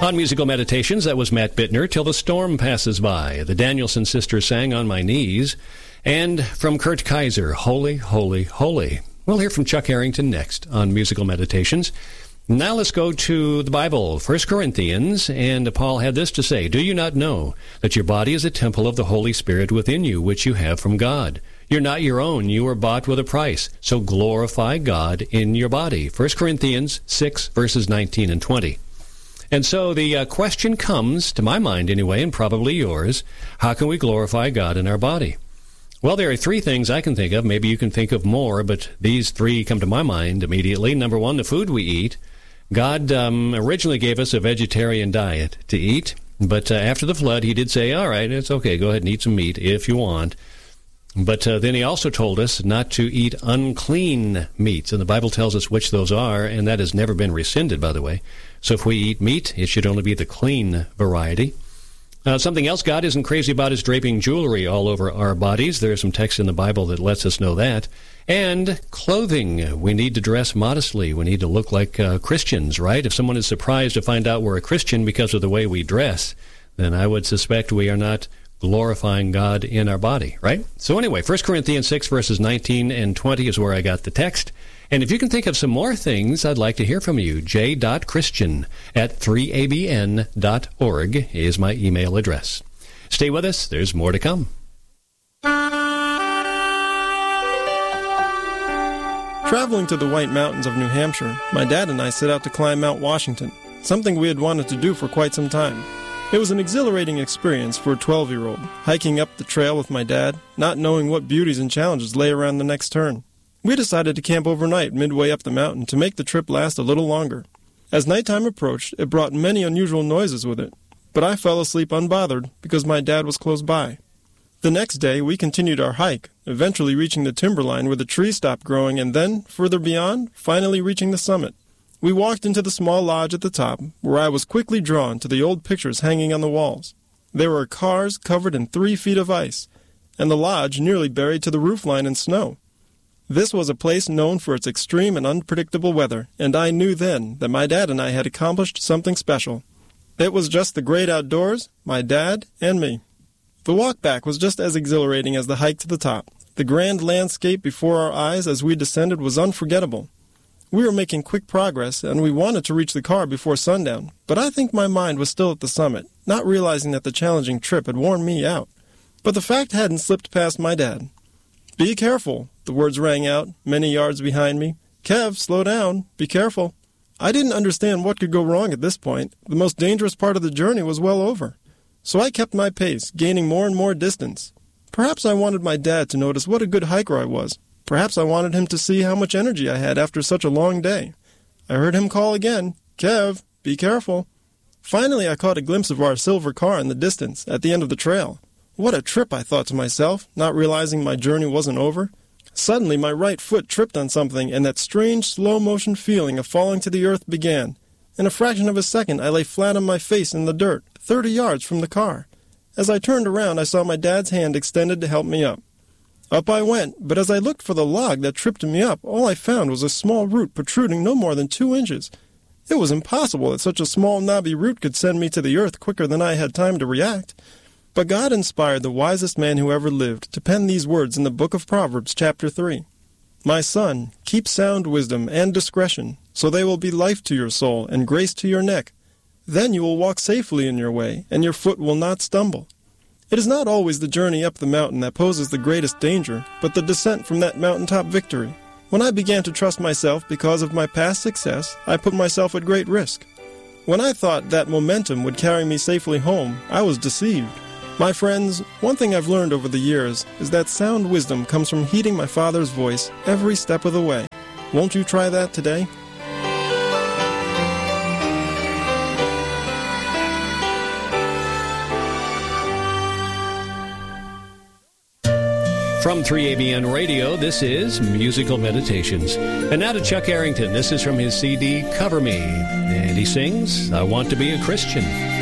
On Musical Meditations, that was Matt Bittner, Till the Storm Passes By. The Danielson sisters sang On My Knees. And from Kurt Kaiser, Holy, Holy, Holy. We'll hear from Chuck Harrington next on Musical Meditations. Now let's go to the Bible, 1 Corinthians, and Paul had this to say, Do you not know that your body is a temple of the Holy Spirit within you, which you have from God? You're not your own, you were bought with a price, so glorify God in your body. 1 Corinthians 6, verses 19 and 20. And so the question comes, to my mind anyway, and probably yours, how can we glorify God in our body? Well, there are three things I can think of. Maybe you can think of more, but these three come to my mind immediately. Number one, the food we eat. God originally gave us a vegetarian diet to eat, but after the flood, he did say, all right, it's okay, go ahead and eat some meat if you want. But then he also told us not to eat unclean meats, and the Bible tells us which those are, and that has never been rescinded, by the way. So if we eat meat, it should only be the clean variety. Something else, God isn't crazy about is draping jewelry all over our bodies. There's some text in the Bible that lets us know that. And clothing. We need to dress modestly. We need to look like Christians, right? If someone is surprised to find out we're a Christian because of the way we dress, then I would suspect we are not glorifying God in our body, right? So anyway, 1 Corinthians 6, verses 19 and 20 is where I got the text. And if you can think of some more things, I'd like to hear from you. j.christian@3abn.org is my email address. Stay with us. There's more to come. Traveling to the White Mountains of New Hampshire, my dad and I set out to climb Mount Washington, something we had wanted to do for quite some time. It was an exhilarating experience for a 12-year-old, hiking up the trail with my dad, not knowing what beauties and challenges lay around the next turn. We decided to camp overnight midway up the mountain to make the trip last a little longer. As nighttime approached, it brought many unusual noises with it, but I fell asleep unbothered because my dad was close by. The next day, we continued our hike, eventually reaching the timberline where the trees stopped growing and then, further beyond, finally reaching the summit. We walked into the small lodge at the top, where I was quickly drawn to the old pictures hanging on the walls. There were cars covered in 3 feet of ice, and the lodge nearly buried to the roofline in snow. This was a place known for its extreme and unpredictable weather, and I knew then that my dad and I had accomplished something special. It was just the great outdoors, my dad, and me. The walk back was just as exhilarating as the hike to the top. The grand landscape before our eyes as we descended was unforgettable. We were making quick progress, and we wanted to reach the car before sundown, but I think my mind was still at the summit, not realizing that the challenging trip had worn me out. But the fact hadn't slipped past my dad. "Be careful," the words rang out, many yards behind me. "Kev, slow down. Be careful." I didn't understand what could go wrong at this point. The most dangerous part of the journey was well over. So I kept my pace, gaining more and more distance. Perhaps I wanted my dad to notice what a good hiker I was. Perhaps I wanted him to see how much energy I had after such a long day. I heard him call again, "Kev, be careful." Finally, I caught a glimpse of our silver car in the distance, at the end of the trail. What a trip, I thought to myself, not realizing my journey wasn't over. Suddenly, my right foot tripped on something, and that strange, slow-motion feeling of falling to the earth began. In a fraction of a second, I lay flat on my face in the dirt, 30 yards from the car. As I turned around, I saw my dad's hand extended to help me up. Up I went, but as I looked for the log that tripped me up, all I found was a small root protruding no more than 2 inches. It was impossible that such a small, knobby root could send me to the earth quicker than I had time to react. But God inspired the wisest man who ever lived to pen these words in the book of Proverbs, chapter 3. "My son, keep sound wisdom and discretion, so they will be life to your soul and grace to your neck. Then you will walk safely in your way, and your foot will not stumble." It is not always the journey up the mountain that poses the greatest danger, but the descent from that mountaintop victory. When I began to trust myself because of my past success, I put myself at great risk. When I thought that momentum would carry me safely home, I was deceived. My friends, one thing I've learned over the years is that sound wisdom comes from heeding my Father's voice every step of the way. Won't you try that today? From 3ABN Radio, this is Musical Meditations. And now to Chuck Harrington. This is from his CD, Cover Me. And he sings, "I Want to Be a Christian."